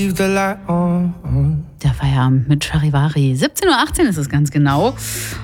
Der Feierabend mit Charivari. 17:18 Uhr ist es ganz genau.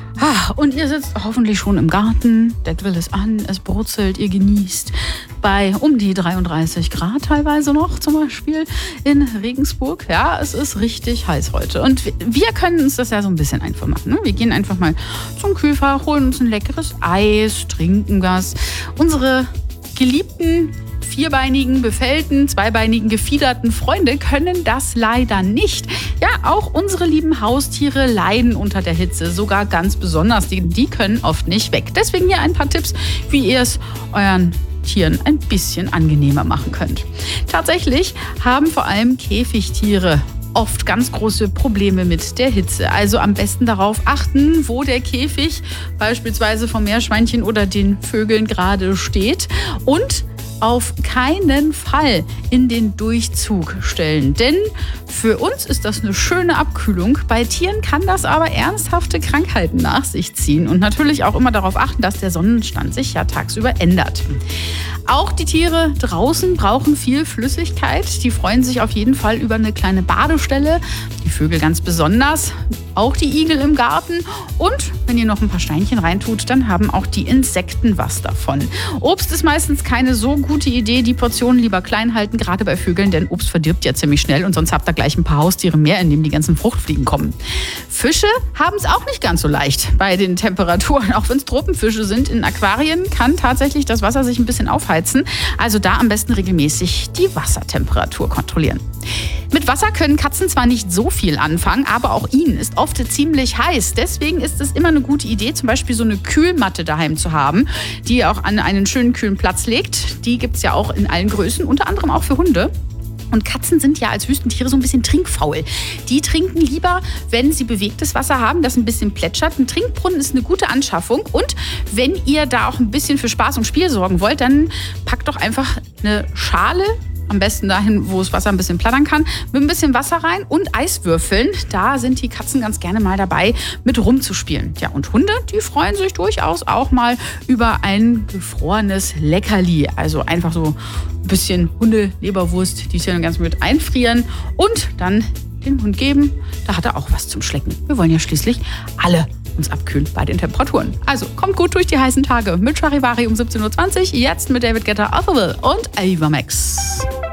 Und ihr sitzt hoffentlich schon im Garten, der Grill ist an, es brutzelt, ihr genießt bei um die 33 Grad teilweise noch, zum Beispiel in Regensburg. Ja, es ist richtig heiß heute. Und wir können uns das ja so ein bisschen einfach machen. Ne? Wir gehen einfach mal zum Kühlfach, holen uns ein leckeres Eis, trinken was. Unsere geliebten vierbeinigen, befellten, zweibeinigen, gefiederten Freunde können das leider nicht. Ja, auch unsere lieben Haustiere leiden unter der Hitze, sogar ganz besonders. Die können oft nicht weg. Deswegen hier ein paar Tipps, wie ihr es euren Tieren ein bisschen angenehmer machen könnt. Tatsächlich haben vor allem Käfigtiere oft ganz große Probleme mit der Hitze. Also am besten darauf achten, wo der Käfig beispielsweise vom Meerschweinchen oder den Vögeln gerade steht und auf keinen Fall in den Durchzug stellen. Denn für uns ist das eine schöne Abkühlung. Bei Tieren kann das aber ernsthafte Krankheiten nach sich ziehen. Und natürlich auch immer darauf achten, dass der Sonnenstand sich ja tagsüber ändert. Auch die Tiere draußen brauchen viel Flüssigkeit. Die freuen sich auf jeden Fall über eine kleine Badestelle. Die Vögel ganz besonders. Auch die Igel im Garten. Und wenn ihr noch ein paar Steinchen reintut, dann haben auch die Insekten was davon. Obst ist meistens keine so gute Idee. Die Portionen lieber klein halten, gerade bei Vögeln, denn Obst verdirbt ja ziemlich schnell und sonst habt ihr gleich ein paar Haustiere mehr, in denen die ganzen Fruchtfliegen kommen. Fische haben es auch nicht ganz so leicht bei den Temperaturen. Auch wenn es Tropenfische sind, in Aquarien kann tatsächlich das Wasser sich ein bisschen aufheizen. Also da am besten regelmäßig die Wassertemperatur kontrollieren. Mit Wasser können Katzen zwar nicht so viel anfangen, aber auch ihnen ist oft ziemlich heiß. Deswegen ist es immer eine gute Idee, zum Beispiel so eine Kühlmatte daheim zu haben, die ihr auch an einen schönen kühlen Platz legt. Die gibt es ja auch in allen Größen, unter anderem auch für Hunde. Und Katzen sind ja als Wüstentiere so ein bisschen trinkfaul. Die trinken lieber, wenn sie bewegtes Wasser haben, das ein bisschen plätschert. Ein Trinkbrunnen ist eine gute Anschaffung. Und wenn ihr da auch ein bisschen für Spaß und Spiel sorgen wollt, dann packt doch einfach eine Schale, am besten dahin, wo das Wasser ein bisschen plattern kann, mit ein bisschen Wasser rein und Eiswürfeln. Da sind die Katzen ganz gerne mal dabei, mit rumzuspielen. Ja, und Hunde, die freuen sich durchaus auch mal über ein gefrorenes Leckerli. Also einfach so ein bisschen Hundeleberwurst, die dann ganz mit einfrieren und dann den Hund geben. Da hat er auch was zum Schlecken. Wir wollen ja schließlich alle uns abkühlen bei den Temperaturen. Also kommt gut durch die heißen Tage mit Charivari um 17:20 Uhr. Jetzt mit David Guetta, Otherwell und Ava Max.